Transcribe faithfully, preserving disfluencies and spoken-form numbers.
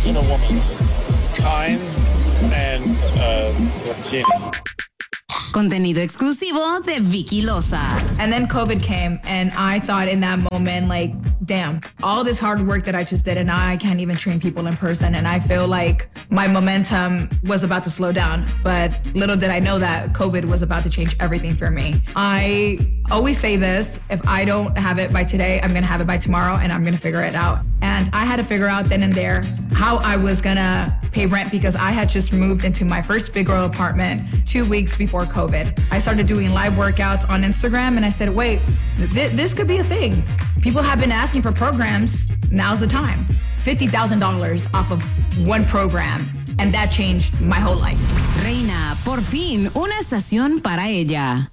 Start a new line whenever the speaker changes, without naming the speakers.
in a woman. Kind and uh, Latina.
Contenido exclusivo de Vicky Loza.
And then COVID came, and I thought in that moment, like, damn, all this hard work that I just did, and now I can't even train people in person. And I feel like my momentum was about to slow down. But little did I know that COVID was about to change everything for me. I always say this, if I don't have it by today, I'm gonna have it by tomorrow, and I'm gonna figure it out. And I had to figure out then and there how I was gonna pay rent, because I had just moved into my first big girl apartment two weeks before COVID. I started doing live workouts on Instagram, and I said, wait, th- this could be a thing. People have been asking for programs. Now's the time. fifty thousand dollars off of one program. And that changed my whole life.
Reina, por fin, una estación para ella.